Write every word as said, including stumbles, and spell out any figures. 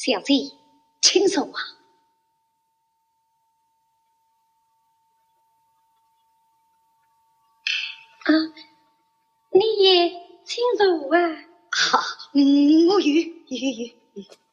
小姐，请坐啊。啊，你也请坐啊。 好，嗯，我与与与与。